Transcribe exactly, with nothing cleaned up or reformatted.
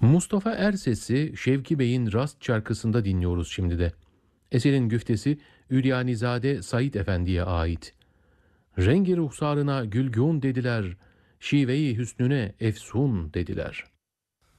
Mustafa Erses'i Şevki Bey'in Rast şarkısında dinliyoruz şimdi de. Eserin güftesi Üryanizade Said Efendi'ye ait. Rengi ruhsarına gülgün dediler, şiveyi hüsnüne efsun dediler.